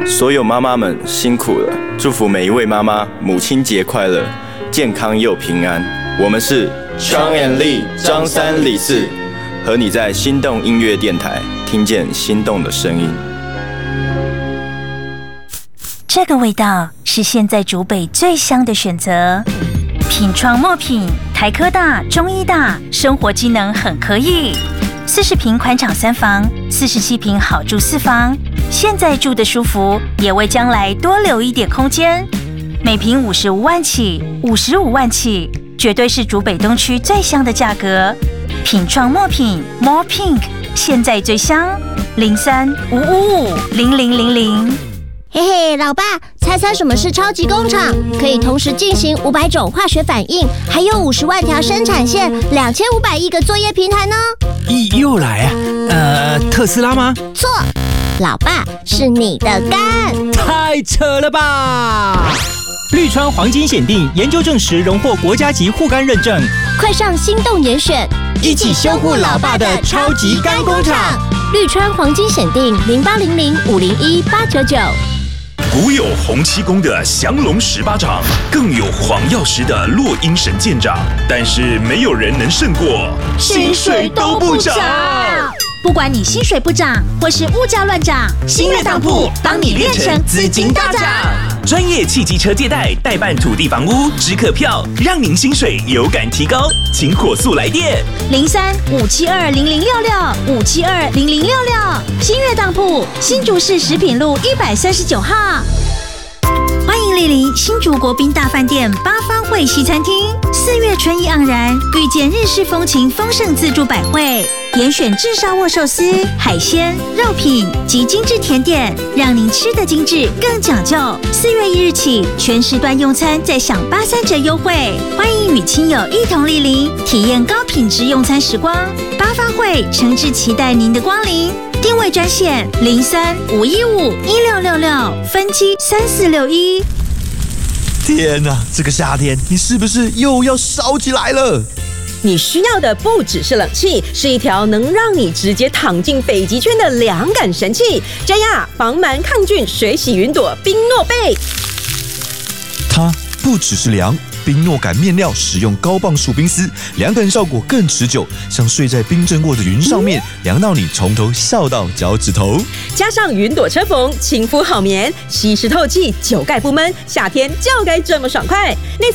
所有妈妈们辛苦了，祝福每一位妈妈母亲节快乐，健康又平安。我们是张앤丽、张三李四，和你在心动音乐电台听见心动的声音。 这个味道是现在竹北最香的选择。品创莫品，台科大、中医大，生活机能很可以。40坪宽敞3房，47坪好住4房。现在住的舒服，也为将来多留一点空间。每坪55万起，55万起，绝对是竹北东区最香的价格。品创莫品 ，More Pink， 现在最香，03-555-0000。 嘿嘿，老爸，猜猜什么是超级工厂？可以同时进行500种化学反应，还有50万条生产线，2500亿个作业平台呢。 又来啊？特斯拉吗？ 错，老爸是你的肝。 太扯了吧！绿川黄金显定研究证实荣获国家级护肝认证， 快上心动严选， 一起修护老爸的超级肝工厂。 绿川黄金显定0800501899。 古有洪七公的降龙18掌，更有黄药师的落阴神剑掌，但是没有人能胜过薪水都不涨。不管你薪水不涨，或是物价乱涨，新月当铺帮你练成资金大涨。 专业汽机车借贷、代办土地房屋、支客票，让您薪水有感提高。请火速来电 03-572-0066，572-0066。新月当铺，新竹市食品路139号。欢迎莅临新竹国宾大饭店八方会西餐厅，4月春意盎然，遇见日式风情丰盛自助百汇，严选炙烧握寿司、海鲜、肉品及精致甜点，让您吃得精致更讲究。4月1日起，全时段用餐再享83折优惠，欢迎与亲友一同莅临，体验高品质用餐时光。八方会诚挚期待您的光临。定位专线03-515-1666，分机3461。 天哪，这个夏天你是不是又要烧起来了？ 你需要的不只是冷气，是一条能让你直接躺进北极圈的凉感神器——詹亚防螨抗菌水洗云朵冰诺贝。 它不只是凉。冰诺感面料使用高磅数冰丝，凉感效果更持久，像睡在冰镇过的云上面，凉到你从头笑到脚趾头。 加上云朵车缝，亲肤好眠，吸湿透气，久盖不闷，夏天就该这么爽快。